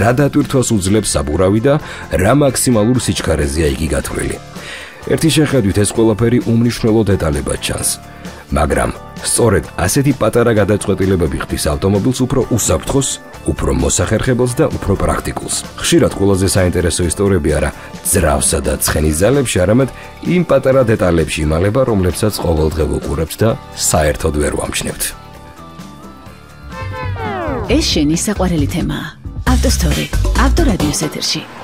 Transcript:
რა დატვირთვას უძლებს საბურავი და რა მაქსიმალურ სიჩქარეზეა იგი გათვლილი. ერთი შეხედვით ეს ყველაფერი უმნიშვნელო დეტალებად ჩანს, მაგრამ სწორედ ასეთი პატარა გადაწყვეტილებები ხდის ავტომობილს უფრო უსაფრთხოს, უფრო მოსახერხებელს და უფრო პრაქტიკულს. ხშირად ყველაზე საინტერესო ისტორიები არა ძრავსა და ცხენის ძალებში, არამედ იმ პატარა დეტალებში იმალება, რომლებსაც ყოველდღე ვუყურებთ და საერთოდ ვერ ვამჩნევთ. ეს შენი საყვარელი თემაა. ავტოსტორი, ავტორადიოს ეთერში.